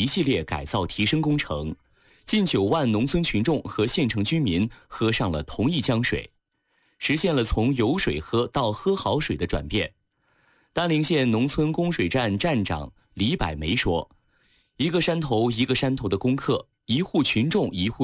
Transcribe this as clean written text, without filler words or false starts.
系列改造提升工程，近9万农村群众和县城居民喝上了同一江水，实现了从有水喝到喝好水的转变。丹陵县农村供水站站长李百梅说：“一个山头一个山头的攻克，一户群众一户